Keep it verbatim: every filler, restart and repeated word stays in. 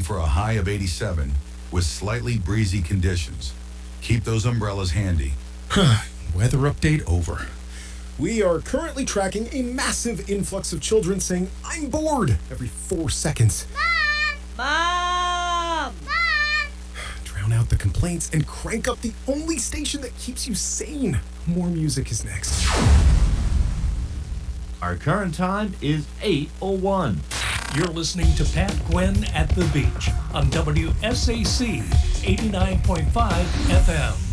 for a high of eighty-seven with slightly breezy conditions. Keep those umbrellas handy. Weather update over. We are currently tracking a massive influx of children saying, "I'm bored," every four seconds. Mom! Mom! Drown out the complaints and crank up the only station that keeps you sane. More music is next. Our current time is eight oh one. You're listening to Pat Gwen at the Beach on W S A C eighty-nine point five F M.